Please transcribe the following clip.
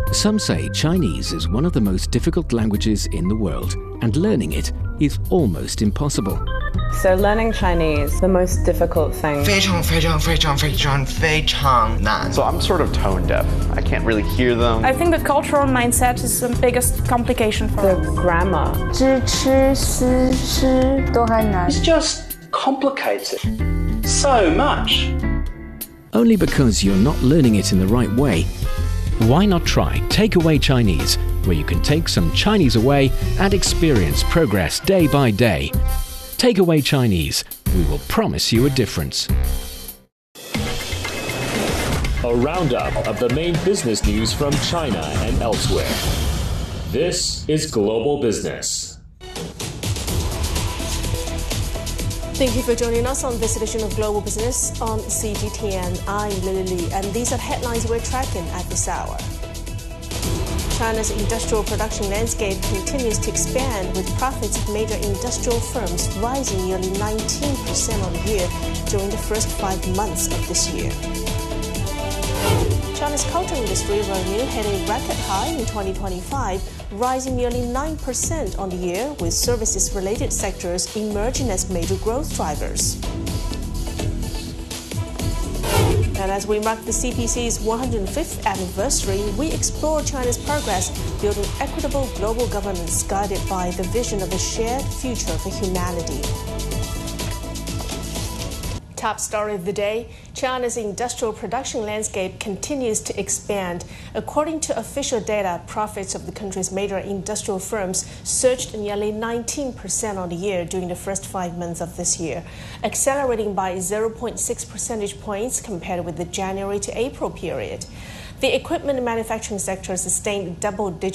Some say Chinese is one of the most difficult languages in the world, and learning it is almost impossible. So learning Chinese, the most difficult thing. 非常难. So I'm sort of tone deaf. I can't really hear them. I think the cultural mindset is the biggest complication for The us. grammar. 知吃思诗都还难。 It's just complicated so much. Only because you're not learning it in the right way. Why not try Takeaway Chinese, where you can take some Chinese away and experience progress day by day. Takeaway Chinese, we will promise you a difference. A roundup of the main business news from China and elsewhere. This is Global Business. Thank you for joining us on this edition of Global Business on CGTN. I'm Lily Lee, and these are headlines we're tracking at this hour. China's industrial production landscape continues to expand, with profits of major industrial firms rising nearly 19% on the year during the first 5 months of this year. China's culture industry revenue hit a record high in 2025, rising nearly 9% on the year, with services-related sectors emerging as major growth drivers. And as we mark the CPC's 105th anniversary, we explore China's progress building equitable global governance guided by the vision of a shared future for humanity. Top story of the day, China's industrial production landscape continues to expand. According to official data, profits of the country's major industrial firms surged nearly 19% on the year during the first 5 months of this year, accelerating by 0.6 percentage points compared with the January to April period. The equipment and manufacturing sector sustained double-digit